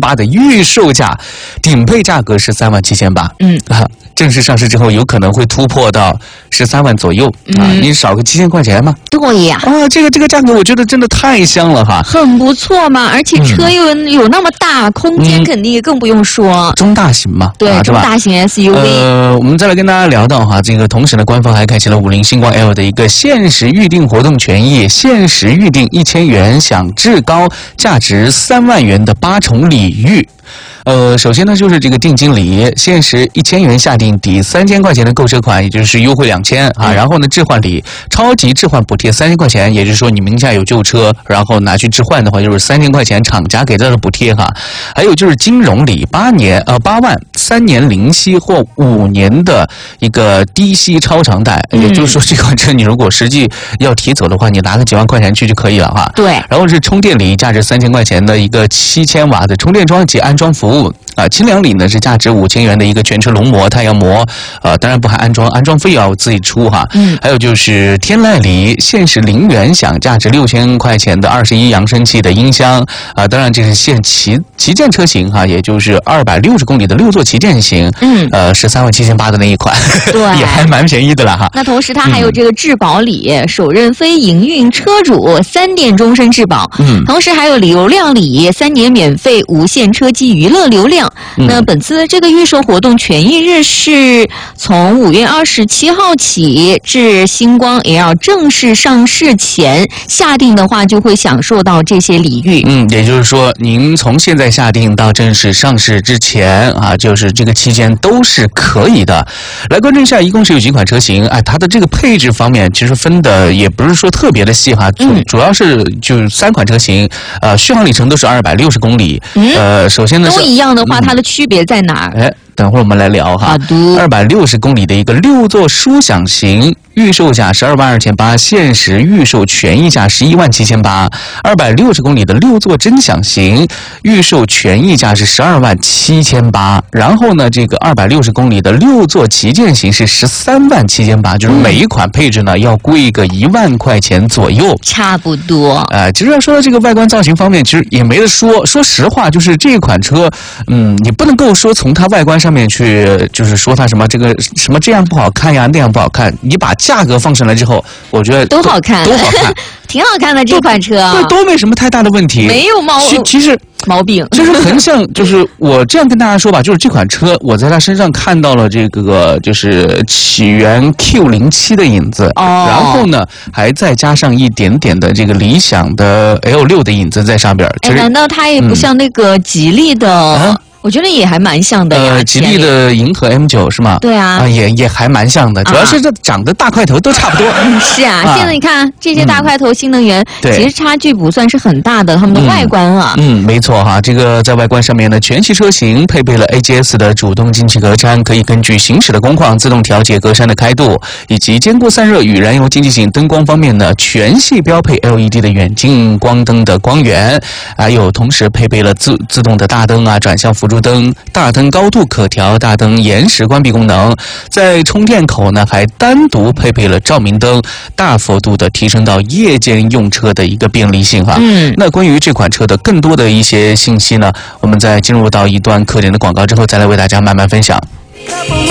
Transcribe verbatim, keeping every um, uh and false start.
八的预售价，顶配价格十三万七千八。嗯啊，正式上市之后有可能会突破到十三万左右、嗯、啊，你少个七千块钱嘛？ 对呀， 啊，这个这个价格我觉得真的太香了哈， 很不错嘛，而且车又有那么大，嗯、空间肯定也更不用说， 中大型嘛， 对， 啊、 中大型 S U V。 呃，我们再来跟大家聊到哈，这个同时呢，官方还开启了五菱星光 L 的一个限时预定活动权益，限时预定一千元享至高价值三万元的八重礼遇。呃，首先呢，就是这个定金礼，限时一千元下定抵三千块钱的购车款，也就是优惠两千啊。然后呢，置换礼，超级置换补贴三千块钱，也就是说你名下有旧车，然后拿去置换的话，就是三千块钱厂家给到的补贴哈。还有就是金融礼，八年呃八万三年零息或五年的一个低息超长贷，嗯、也就是说这款车你如果实际要提走的话，你拿个几万块钱去就可以了哈。 对。 然后是充电礼，价值三千块钱的一个七千瓦的充电桩及安装服务。啊，清凉礼呢是价值五千元的一个全车龙膜、太阳膜，呃，当然不含安装，安装费要自己出哈。嗯。还有就是天籁礼，限时零元享价值六千块钱的二十一扬声器的音箱，啊、呃，当然这是限旗旗舰车型哈，也就是二百六十公里的六座旗舰型，嗯，呃，十三万七千八的那一款，对，也还蛮便宜的了哈。 那同时它还有这个质保礼，嗯、首任非营运车主三年终身质保，嗯，同时还有流量礼，三年免费无限车机娱乐流量。那本次这个预售活动权益日是从五月二十七号起至星光 L 正式上市前，下定的话就会享受到这些礼遇。 嗯，也就是说，您从现在下定到正式上市之前啊，就是这个期间都是可以的。来关注一下，一共是有几款车型？哎，它的这个配置方面其实分的也不是说特别的细哈，主、嗯、主要是就是三款车型，呃，续航里程都是二百六十公里。嗯，呃，首先呢都一样的话，它的区别在哪儿？ 哎，等会儿我们来聊哈。二百六十公里的一个六座舒享型，预售价十二万二千八，限时预售权益价十一万七千八。二百六十公里的六座尊享型，预售权益价是十二万七千八。然后呢，这个二百六十公里的六座旗舰型是十三万七千八，就是每一款配置呢要贵个一万块钱左右， 差不多。 呃，其实要说到这个外观造型方面，其实也没得说。说实话，就是这款车，嗯，你不能够说从它外观上面去，就是说它什么这个什么这样不好看呀，那样不好看。你把价格放上来之后，我觉得都好看， 都好看， 挺好看的这款车， 对，都没什么太大的问题， 没有毛其其实毛病， 就是很像，就是我这样跟大家说吧，就是这款车我在它身上看到了这个就是起源 Q 零七 的影子，哦，然后呢还再加上一点点的这个理想的 L 六 的影子在上边。 哎，难道它也不像那个吉利的？嗯啊，我觉得也还蛮像的呀。 呃，吉利的银河 M 九 是吗？ 对啊， 啊也也还蛮像的，主要是这长得大块头都差不多。 嗯，是啊，啊现在你看这些大块头新能源，嗯、其实差距不算是很大的，他们的外观啊。 嗯，嗯没错哈，这个在外观上面呢，全系车型配备了 A G S 的主动进气格栅，可以根据行驶的工况自动调节格栅的开度，以及兼顾散热与燃油经济性。灯光方面呢，全系标配 L E D 的远近光灯的光源，还有同时配备了自自动的大灯啊、转向辅助灯、大灯高度可调、大灯延时关闭功能。在充电口呢，还单独配备了照明灯，大幅度的提升到夜间用车的一个便利性哈。嗯，那关于这款车的更多的一些信息呢，我们在进入到一段课点的广告之后，再来为大家慢慢分享。